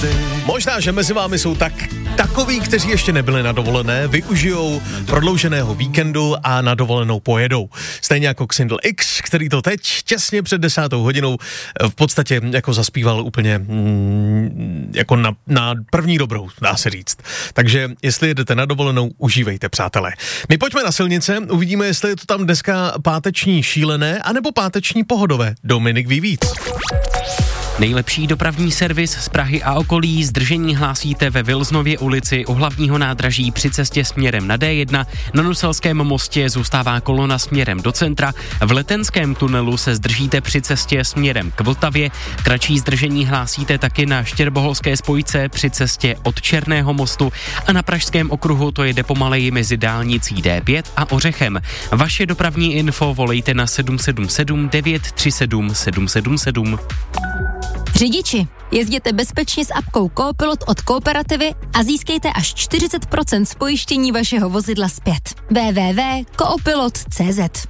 Možná, že mezi vámi jsou takoví, kteří ještě nebyli na dovolené, využijou prodlouženého víkendu a na dovolenou pojedou. Stejně jako Xindl X, který to teď těsně před 10. hodinou v podstatě jako zaspíval úplně jako na první dobrou, dá se říct. Takže jestli jedete na dovolenou, užívejte, přátelé. My pojďme na silnice, uvidíme, jestli je to tam dneska páteční šílené, anebo páteční pohodové. Dominik ví víc. Nejlepší dopravní servis z Prahy a okolí. Zdržení hlásíte ve Vilznově ulici u hlavního nádraží při cestě směrem na D1. Na Nuselském mostě zůstává kolona směrem do centra. V Letenském tunelu se zdržíte při cestě směrem k Vltavě. Kratší zdržení hlásíte taky na Štěrboholské spojce při cestě od Černého mostu a na Pražském okruhu to jede pomaleji mezi dálnicí D5 a Ořechem. Vaše dopravní info volejte na 777 937 777. Řidiči, jezděte bezpečně s apkou Coopilot od Kooperativy a získejte až 40% z pojištění vašeho vozidla zpět. www.coopilot.cz.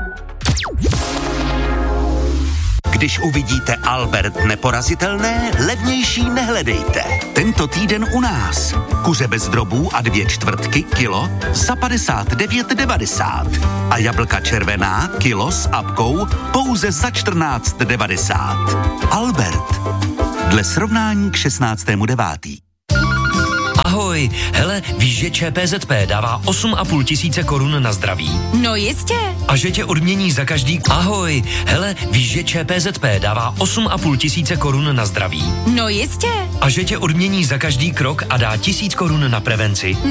Když uvidíte Albert neporazitelné, levnější nehledejte. Tento týden u nás. Kuře bez drobů a 2/4 kilo za 59,90. A jablka červená kilo s apkou pouze za 14,90. Albert. Dle srovnání k 16.9. Ahoj, hele, víš, že ČPZP dává 8,5 tisíce korun na zdraví? No jistě. A že tě odmění za každý... Ahoj, hele, víš, že ČPZP dává 8,5 tisíce korun na zdraví? No jistě. A že tě odmění za každý krok a dá 1000 korun na prevenci?